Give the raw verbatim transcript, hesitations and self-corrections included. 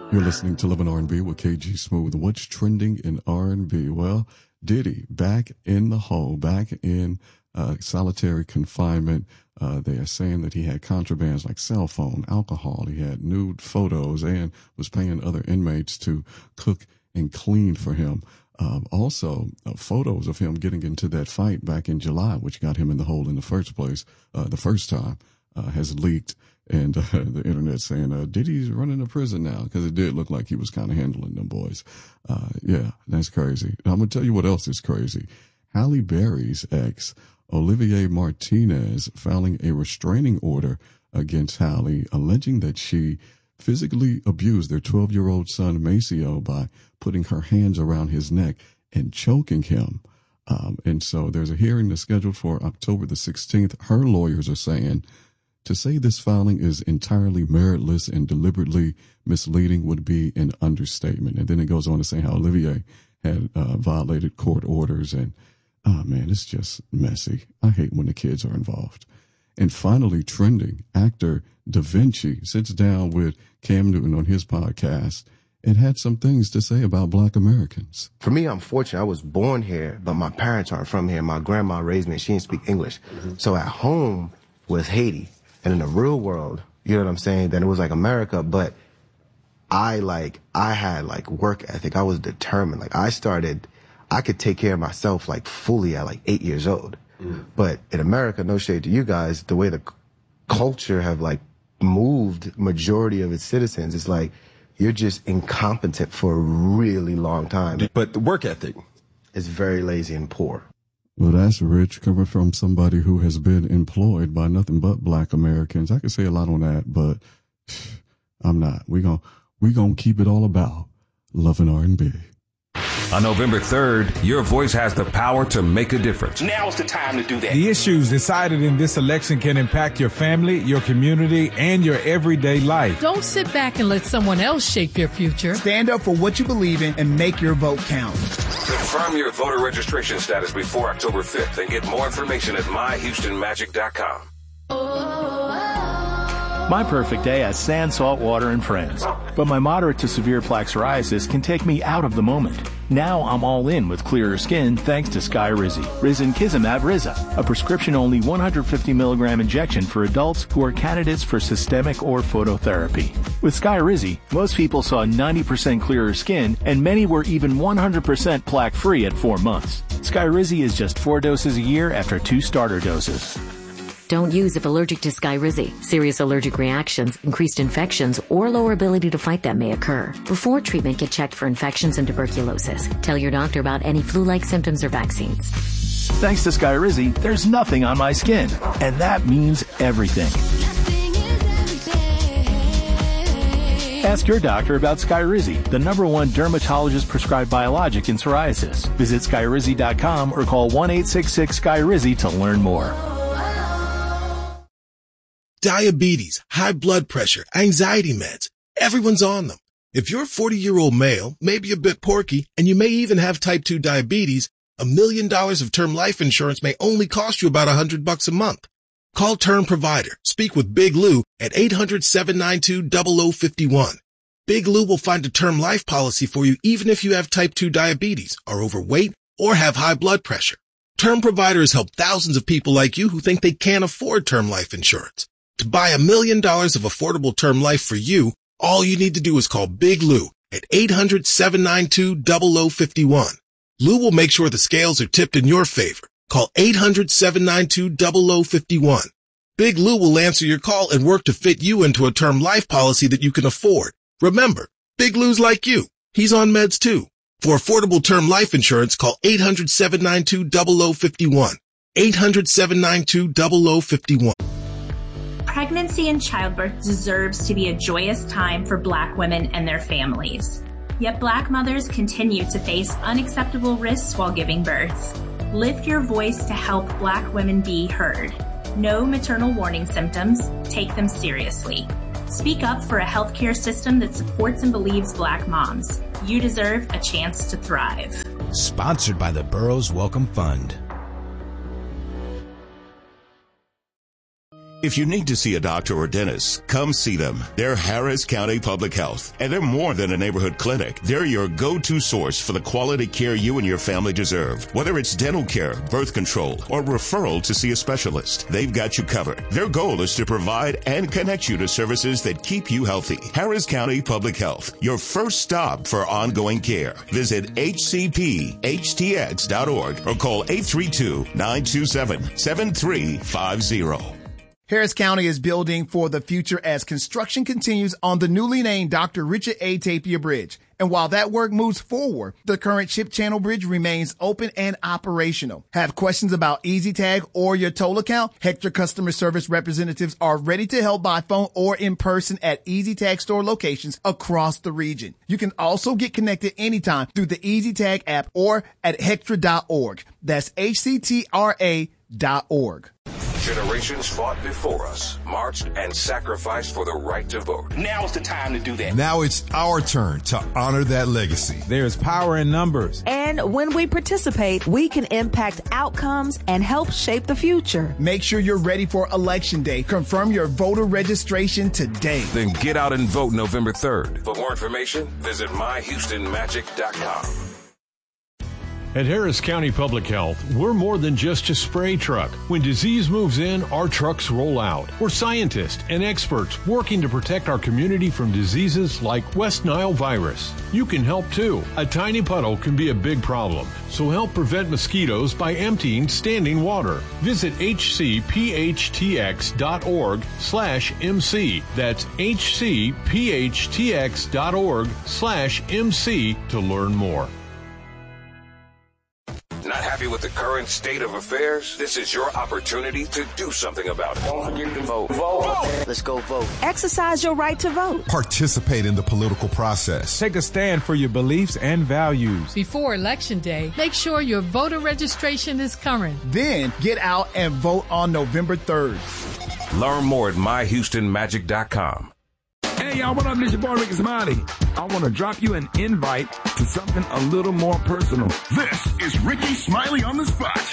You're listening to Love and R and B with K G Smooth. What's trending in R and B? Well, Diddy back in the hole, back in uh, solitary confinement. Uh, they are saying that he had contrabands like cell phone, alcohol. He had nude photos and was paying other inmates to cook and clean for him. Um, also, uh, photos of him getting into that fight back in July, which got him in the hole in the first place, uh, the first time, uh, has leaked. And uh, the internet saying, uh, Diddy's running a prison now, because it did look like he was kind of handling them boys. Uh, yeah, that's crazy. I'm going to tell you what else is crazy. Halle Berry's ex, Olivier Martinez, filing a restraining order against Halle, alleging that she physically abused their twelve-year-old son, Maceo, by putting her hands around his neck and choking him. Um, and so there's a hearing that's scheduled for October the sixteenth. Her lawyers are saying, to say this filing is entirely meritless and deliberately misleading would be an understatement. And then it goes on to say how Olivier had uh, violated court orders. And, oh, man, it's just messy. I hate when the kids are involved. And finally, trending, actor Da Vinci sits down with Cam Newton on his podcast and had some things to say about Black Americans. For me, I'm fortunate. I was born here, but my parents aren't from here. My grandma raised me, and she didn't speak English. Mm-hmm. So at home was Haiti. And in the real world, you know what I'm saying, then it was like America, but I like, I had like work ethic. I was determined. Like I started, I could take care of myself like fully at like eight years old. Mm. But in America, no shade to you guys, the way the c- culture have like moved majority of its citizens, it's like you're just incompetent for a really long time. But the work ethic is very lazy and poor. Well, that's rich coming from somebody who has been employed by nothing but Black Americans. I could say a lot on that, but I'm not. We're going we gonna keep it all about love and R and B. On November third, your voice has the power to make a difference. Now's the time to do that. The issues decided in this election can impact your family, your community, and your everyday life. Don't sit back and let someone else shape your future. Stand up for what you believe in and make your vote count. Confirm your voter registration status before October fifth and get more information at my houston magic dot com. My perfect day has sand, salt water, and friends. But my moderate to severe plaque psoriasis can take me out of the moment. Now I'm all in with clearer skin thanks to Skyrizi. Risankizumab Riza, a prescription-only one hundred fifty milligram injection for adults who are candidates for systemic or phototherapy. With Skyrizi, most people saw ninety percent clearer skin, and many were even one hundred percent plaque-free at four months. Skyrizi is just four doses a year after two starter doses. Don't use if allergic to Skyrizi. Serious allergic reactions, increased infections, or lower ability to fight them may occur. Before treatment, get checked for infections and tuberculosis. Tell your doctor about any flu-like symptoms or vaccines. Thanks to Skyrizi, there's nothing on my skin. And that means everything. Ask your doctor about Skyrizi, the number one dermatologist-prescribed biologic in psoriasis. Visit Skyrizi dot com or call one eight six six Skyrizi to learn more. Diabetes, high blood pressure, anxiety meds. Everyone's on them. If you're a forty-year-old male, maybe a bit porky, and you may even have type two diabetes, a million dollars of term life insurance may only cost you about a hundred bucks a month. Call Term Provider. Speak with Big Lou at eight hundred, seven nine two, zero zero five one. Big Lou will find a term life policy for you even if you have type two diabetes, are overweight, or have high blood pressure. Term Provider has helped thousands of people like you who think they can't afford term life insurance. To buy a million dollars of affordable term life for you, all you need to do is call Big Lou at eight hundred, seven nine two, zero zero five one. Lou will make sure the scales are tipped in your favor. Call eight hundred, seven nine two, zero zero five one. Big Lou will answer your call and work to fit you into a term life policy that you can afford. Remember, Big Lou's like you. He's on meds too. For affordable term life insurance, call eight hundred, seven nine two, zero zero five one. eight hundred, seven nine two, zero zero five one. Pregnancy and childbirth deserves to be a joyous time for Black women and their families. Yet Black mothers continue to face unacceptable risks while giving birth. Lift your voice to help Black women be heard. Know maternal warning symptoms. Take them seriously. Speak up for a healthcare system that supports and believes Black moms. You deserve a chance to thrive. Sponsored by the Burroughs Welcome Fund. If you need to see a doctor or dentist, come see them. They're Harris County Public Health, and they're more than a neighborhood clinic. They're your go-to source for the quality care you and your family deserve. Whether it's dental care, birth control, or referral to see a specialist, they've got you covered. Their goal is to provide and connect you to services that keep you healthy. Harris County Public Health, your first stop for ongoing care. Visit H C P H T X dot org or call eight three two, nine two seven, seven three five zero. Harris County is building for the future as construction continues on the newly named Doctor Richard A. Tapia Bridge. And while that work moves forward, the current Ship Channel Bridge remains open and operational. Have questions about EasyTag or your toll account? Hector customer service representatives are ready to help by phone or in person at EasyTag store locations across the region. You can also get connected anytime through the EasyTag app or at hectra dot org. That's H C T R A dot org. Generations fought before us, marched and sacrificed for the right to vote. Now is the time to do that. Now it's our turn to honor that legacy. There's power in numbers. And when we participate, we can impact outcomes and help shape the future. Make sure you're ready for Election Day. Confirm your voter registration today. Then get out and vote November third. For more information, visit my houston magic dot com. At Harris County Public Health, we're more than just a spray truck. When disease moves in, our trucks roll out. We're scientists and experts working to protect our community from diseases like West Nile virus. You can help too. A tiny puddle can be a big problem, so help prevent mosquitoes by emptying standing water. Visit H C P H T X dot org slash M C. That's H C P H T X dot org slash M C to learn more. Not happy with the current state of affairs? This is your opportunity to do something about it. Don't forget to vote. Vote. vote. Let's go vote. Exercise your right to vote. Participate in the political process. Take a stand for your beliefs and values. Before Election Day, make sure your voter registration is current. Then get out and vote on November third. Learn more at my houston magic dot com. Hey, y'all, what up? This your boy, Ricky Smiley. I want to drop you an invite to something a little more personal. This is Ricky Smiley on the Spot.